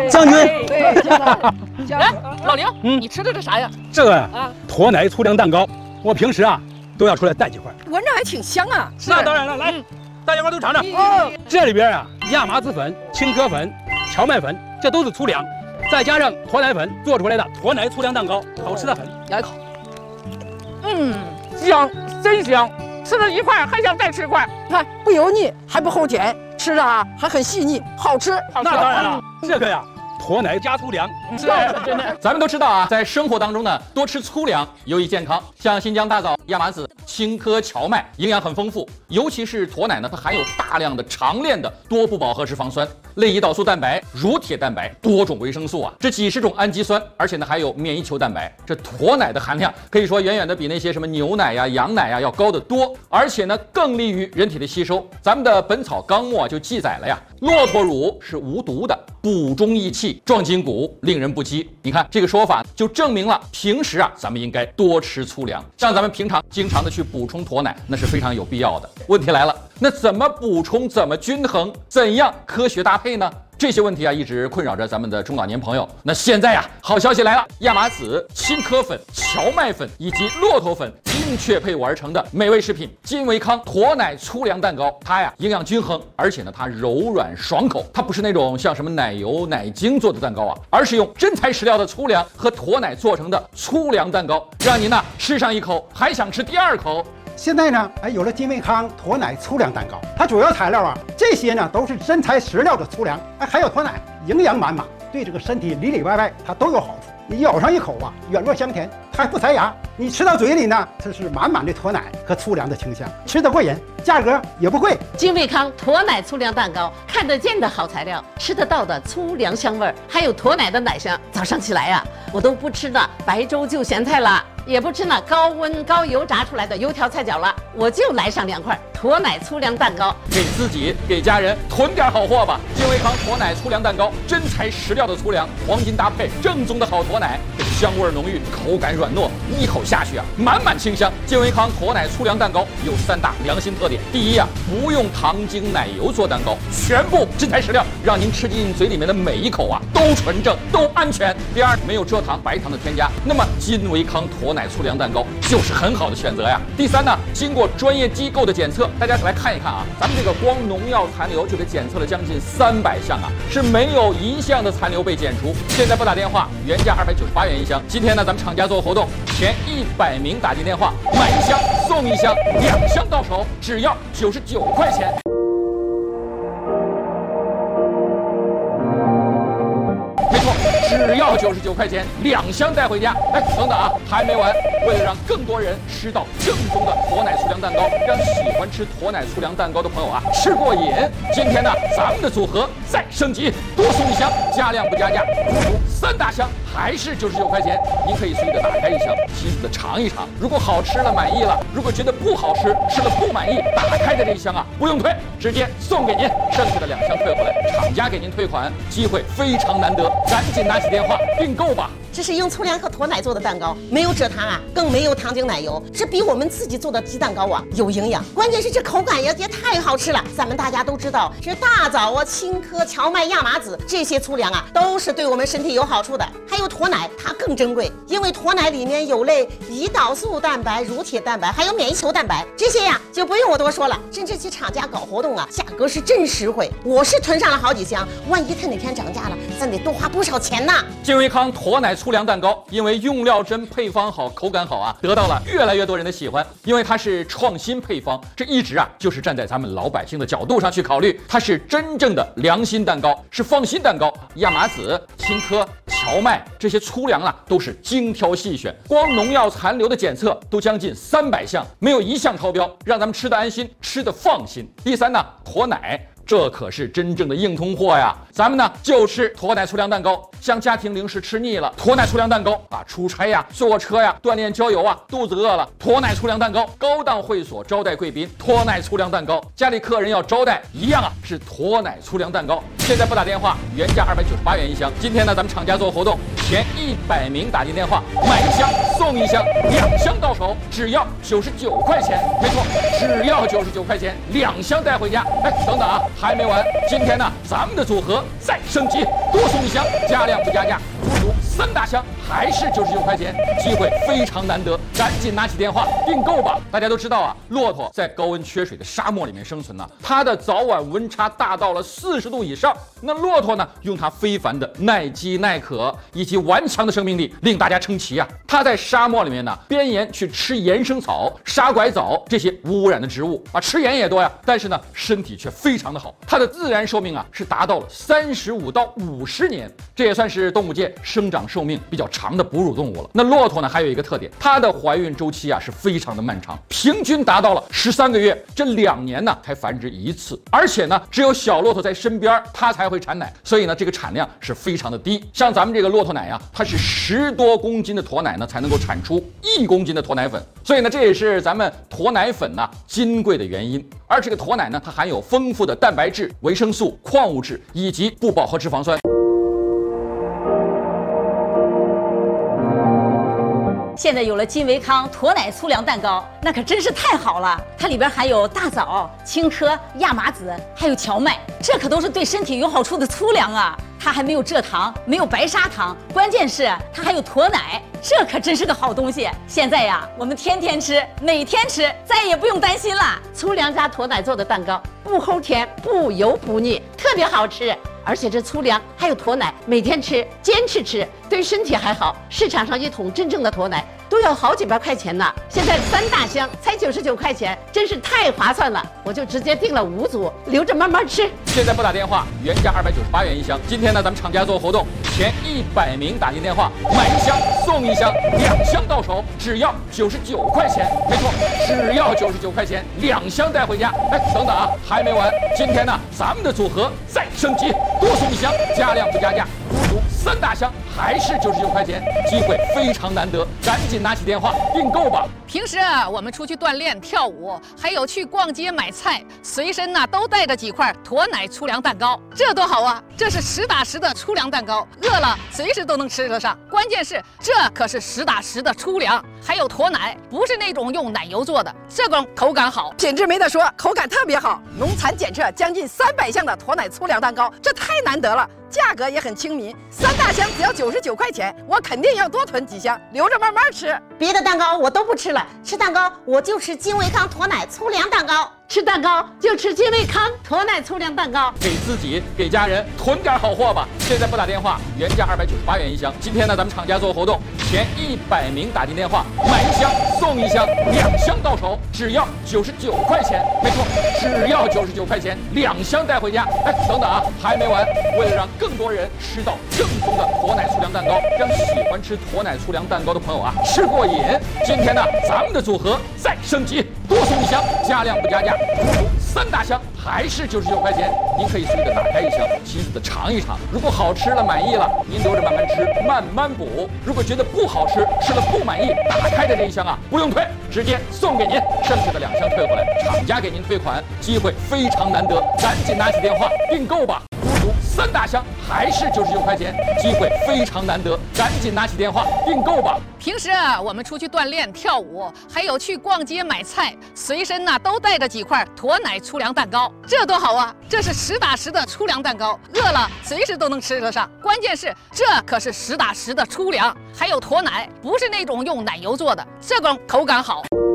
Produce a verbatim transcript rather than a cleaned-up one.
将军。 对，将军。哎，老刘，嗯，你吃的这啥呀？ 这个啊，驼奶粗粮蛋糕。我平时啊都要出来带几块， 闻着还挺香啊。 那当然了，来，大家伙都尝尝。哦，这里边啊，亚麻籽粉、青稞粉、荞麦粉，这都是粗粮，再加上驼奶粉做出来的驼奶粗粮蛋糕，好吃的很。 咬一口。嗯，香，真香。吃了一块还想再吃一块， 看不油腻，还不齁甜，吃着啊还很细腻，好吃。 那当然了，这个呀，驼奶加粗粮， 是真的。 咱们都知道啊，在生活当中呢，多吃粗粮有益健康，像新疆大枣、亚麻籽、青稞、荞麦，营养很丰富。尤其是驼奶呢，它含有大量的长链的多不饱和脂肪酸、类胰岛素蛋白、乳铁蛋白、多种维生素啊，这几十种氨基酸，而且呢还有免疫球蛋白。这驼奶的含量可以说远远的比那些什么牛奶呀、羊奶呀要高得多，而且呢更利于人体的吸收。咱们的《本草纲目》啊就记载了呀，骆驼乳是无毒的，补中益气，壮筋骨，令人不饥。你看这个说法就证明了平时啊咱们应该多吃粗粮，像咱们平常经常的去补充驼奶，那是非常有必要的。问题来了，那怎么补充，怎么均衡，怎样科学搭配呢？这些问题啊，一直困扰着咱们的中老年朋友。那现在呀、啊，好消息来了，亚麻籽、青稞粉、荞麦粉以及骆驼粉精确配伍而成的美味食品金维康驼奶粗粮蛋糕，它呀营养均衡，而且呢它柔软爽口，它不是那种像什么奶油、奶精做的蛋糕啊，而是用真材实料的粗粮和驼奶做成的粗粮蛋糕，让您呢吃上一口还想吃第二口。 现在呢，哎，有了金维康驼奶粗粮蛋糕，它主要材料啊，这些呢都是真材实料的粗粮，哎，还有驼奶，营养满满，对这个身体里里外外它都有好处。你咬上一口啊，软糯香甜，它还不塞牙。你吃到嘴里呢，这是满满的驼奶和粗粮的清香，吃得过瘾，价格也不贵。 金维康驼奶粗粮蛋糕，看得见的好材料，吃得到的粗粮香味儿，还有驼奶的奶香。早上起来呀、啊，我都不吃那白粥就咸菜了，也不吃那高温高油炸出来的油条菜饺了，我就来上两块驼奶粗粮蛋糕， 给自己给家人囤点好货吧。金维康驼奶粗粮蛋糕，真材实料的粗粮，黄金搭配，正宗的好驼奶，这个香味浓郁，口感软糯，一口下去啊，满满清香。金维康驼奶粗粮蛋糕有三大良心特点：第一啊，不用糖精奶油做蛋糕，全部真材实料，让您吃进嘴里面的每一口啊都纯正，都安全。第二，没有蔗糖、白糖的添加，那么金维康驼奶粗粮蛋糕就是很好的选择呀。第三呢，经过专业机构的检测，大家来看一看啊，咱们这个光农药残留就给检测了将近三百项啊，是没有一项的残留被检出。现在拨打电话，原价二百九十八元一箱，今天呢咱们厂家做活动，前一百名打进电话买一箱送一箱，两箱到手只要九十九块钱。没错，只要九十九块钱，两箱带回家。哎，等等啊，还没完！为了让更多人吃到正宗的驼奶粗粮蛋糕，让喜欢吃驼奶粗粮蛋糕的朋友啊吃过瘾，今天呢，咱们的组合再升级，多送一箱，加量不加价，足足三大箱，还是九十九块钱。您可以随意的打开一箱，细细的尝一尝。如果好吃了满意了，如果觉得不好吃，吃了不满意，打开的这一箱啊不用退，直接送给您，剩下的两箱退回来，厂家给您退款，机会非常难得。赶紧拿起电话订购吧！ 这是用粗粮和驼奶做的蛋糕，没有蔗糖啊，更没有糖精奶油，这比我们自己做的鸡蛋糕啊有营养。关键是这口感也也太好吃了。咱们大家都知道，这大枣啊、青稞、荞麦、亚麻籽这些粗粮啊，都是对我们身体有好处的。还有驼奶，它更珍贵，因为驼奶里面有类胰岛素蛋白、乳铁蛋白，还有免疫球蛋白，这些呀就不用我多说了。甚至其厂家搞活动啊，价格是真实惠，我是囤上了好几箱，万一它哪天涨价了，咱得多花多少钱呢？ 金维康驼奶粗粮蛋糕，因为用料真、配方好、口感好啊，得到了越来越多人的喜欢。因为它是创新配方，这一直啊就是站在咱们老百姓的角度上去考虑，它是真正的良心蛋糕，是放心蛋糕。亚麻籽、青稞、荞麦这些粗粮啊，都是精挑细选，光农药残留的检测都将近三百项，没有一项超标，让咱们吃得安心，吃得放心。第三呢，驼奶。这可是真正的硬通货呀！咱们呢就吃驼奶粗粮蛋糕，像家庭零食吃腻了，驼奶粗粮蛋糕啊，出差呀、坐车呀、锻炼郊游啊，肚子饿了，驼奶粗粮蛋糕；高档会所招待贵宾，驼奶粗粮蛋糕；家里客人要招待，一样啊是驼奶粗粮蛋糕。现在拨打电话，原价二百九十八元一箱，今天呢咱们厂家做活动，前一百名打进电话买一箱送一箱，两箱到手只要九十九块钱。没错，只要九十九块钱，两箱带回家。哎，等等啊！ 还没完，今天呢，咱们的组合再升级，多送一箱，加量不加价，足足三大箱，还是九十九块钱，机会非常难得，赶紧拿起电话订购吧！大家都知道啊，骆驼在高温缺水的沙漠里面生存呢，它的早晚温差大到了四十度以上。那骆驼呢，用它非凡的耐饥耐渴以及顽强的生命力，令大家称奇啊！它在沙漠里面呢，边沿去吃岩生草、沙拐枣这些无污染的植物啊，吃盐也多呀，但是呢，身体却非常的好。它的自然寿命啊，是达到了三十五到五十年，这也算是动物界生长寿命比较长的哺乳动物了。那骆驼呢，还有一个特点，它的怀孕周期啊是非常的漫长，平均达到了十三个月，这两年呢才繁殖一次，而且呢，只有小骆驼在身边，它才会产奶，所以呢，这个产量是非常的低。像咱们这个骆驼奶呀，它是十多公斤的驼奶呢，才能够产出一公斤的驼奶粉，所以呢，这也是咱们驼奶粉呢金贵的原因。而这个驼奶呢，它含有丰富的蛋白质、维生素、矿物质以及不饱和脂肪酸。 现在有了金维康驼奶粗粮蛋糕，那可真是太好了！它里边含有大枣、青稞、亚麻籽，还有荞麦，这可都是对身体有好处的粗粮啊！它还没有蔗糖，没有白砂糖，关键是它还有驼奶，这可真是个好东西。现在呀，我们天天吃，每天吃，再也不用担心了。 粗粮加驼奶做的蛋糕，不齁甜，不油不腻，特别好吃。而且这粗粮还有驼奶，每天吃，坚持吃，对身体还好。市场上一桶真正的驼奶都要好几百块钱呢，现在三大箱才九十九块钱，真是太划算了。我就直接订了五组，留着慢慢吃。 现在拨打电话，原价二百九十八元一箱。今天呢，咱们厂家做活动，前一百名打进电话，买一箱送一箱，两箱到手只要九十九块钱。没错，只要九十九块钱，两箱带回家。哎，等等啊，还没完，今天呢，咱们的组合再升级。多送一箱，加量不加价，足足三大箱，还是九十九块钱，机会非常难得，赶紧拿起电话订购吧。 平时啊，我们出去锻炼、跳舞，还有去逛街买菜，随身呢、啊、都带着几块驼奶粗粮蛋糕，这多好啊！这是实打实的粗粮蛋糕，饿了随时都能吃得上。关键是这可是实打实的粗粮，还有驼奶，不是那种用奶油做的，这种口感好， 品质没得说，口感特别好。农残检测将近三百项的驼奶粗粮蛋糕，这太难得了。价格也很亲民，三大箱只要九十九块钱，我肯定要多囤几箱，留着慢慢吃。 别的蛋糕我都不吃了，吃蛋糕我就吃金维康驼奶粗粮蛋糕。 吃蛋糕就吃金维康驼奶粗粮蛋糕， 给自己给家人囤点好货吧。现在拨打电话，原价二百九十八元一箱。今天呢，咱们厂家做活动，前一百名打进电话，买一箱送一箱，两箱到手只要九十九块钱。没错，只要九十九块钱，两箱带回家。哎，等等啊，还没完，为了让更多人吃到正宗的驼奶粗粮蛋糕，让喜欢吃驼奶粗粮蛋糕的朋友啊吃过瘾。今天呢，咱们的组合再升级，多送一箱，加量不加价。三大箱还是九十九块钱，您可以随着打开一箱，细细的尝一尝。如果好吃了满意了，您留着慢慢吃，慢慢补。如果觉得不好吃，吃了不满意，打开的这一箱啊不用退，直接送给您，剩下的两箱退回来，厂家给您退款，机会非常难得，赶紧拿起电话订购吧。三大箱还是九十九块钱，机会非常难得，赶紧拿起电话订购吧。 平时啊，我们出去锻炼、跳舞，还有去逛街买菜，随身呢、啊、都带着几块驼奶粗粮蛋糕，这多好啊！这是实打实的粗粮蛋糕，饿了随时都能吃得上。关键是这可是实打实的粗粮，还有驼奶，不是那种用奶油做的，这种口感好。